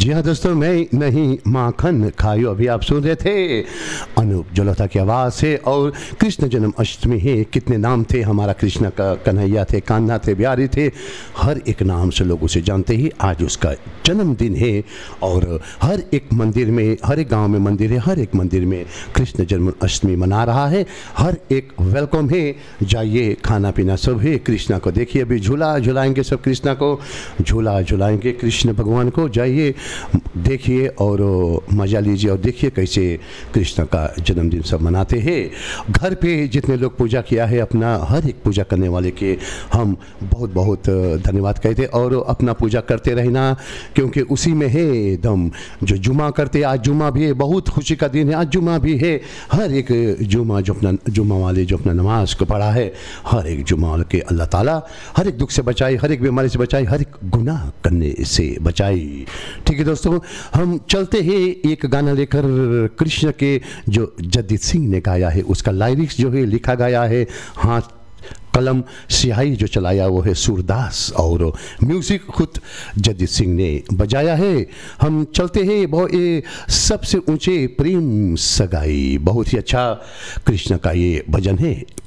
जी हाँ दोस्तों, मैं नहीं माखन खायो। अभी आप सुन रहे थे अनूप जलोटा की आवाज़ से। और कृष्ण जन्म अष्टमी है, कितने नाम थे हमारा कृष्ण का, कन्हैया थे, कान्हा थे, बिहारी थे, हर एक नाम से लोग उसे जानते ही। आज उसका जन्मदिन है और हर एक मंदिर में, हर एक गांव में मंदिर है, हर एक मंदिर में कृष्ण जन्म अष्टमी मना रहा है। हर एक वेलकम है, जाइए, खाना पीना सब है। कृष्णा को देखिए, अभी झूला झुलाएंगे सब, कृष्णा को झूला झुलाएंगे, कृष्ण भगवान को। जाइए देखिए और मज़ा लीजिए और देखिए कैसे कृष्ण का जन्मदिन सब मनाते हैं। घर पे जितने लोग पूजा किया है, अपना हर एक पूजा करने वाले के हम बहुत बहुत धन्यवाद कहते और अपना पूजा करते रहना, क्योंकि उसी में है दम। जो जुमा करते, आज जुमा भी है, बहुत खुशी का दिन है, आज जुमा भी है। हर एक जुमा जो अपना जुमा वाले जो अपना नमाज को पढ़ा है, हर एक जुमा वाले के अल्लाह ताला हर एक दुख से बचाए, हर एक बीमारी से बचाए, हर एक गुनाह करने से बचाए। ठीक है दोस्तों, हम चलते हैं एक गाना लेकर। कृष्ण के जो जगजीत सिंह ने गाया है, उसका लाइरिक्स जो है लिखा गया है, हाथ कलम स्याही जो चलाया वो है सूरदास और म्यूज़िक खुद जगजीत सिंह ने बजाया है। हम चलते हैं, बहुत ये सबसे ऊंचे प्रेम सगाई, बहुत ही अच्छा कृष्ण का ये भजन है,